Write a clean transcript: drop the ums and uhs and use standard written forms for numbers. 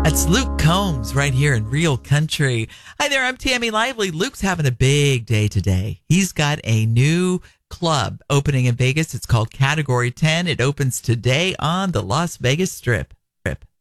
That's Luke Combs right here in Real Country. Hi there, I'm Tammy Lively. Luke's having a big day today. He's got a new club opening in Vegas. It's called Category 10. It opens today on the Las Vegas Strip.